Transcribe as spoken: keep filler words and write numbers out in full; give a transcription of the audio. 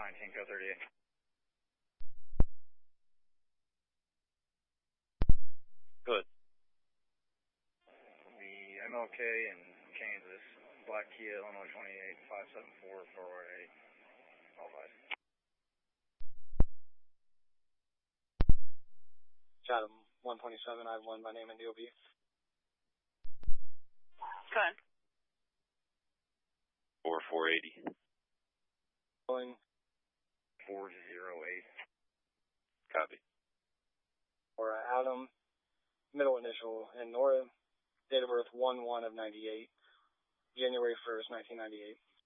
nineteen, code thirty-eight. Good. The M L K in Kansas, Black Kia, Illinois twenty-eight, five seven four, four eight, all five. Chatham, one twenty-seven, I have one by name and D O B. Go ahead. Four four eighty. Going. four zero eight. Copy. Or uh, Adam, middle initial, and Nora, date of birth one one of ninety-eight, January first, nineteen ninety-eight.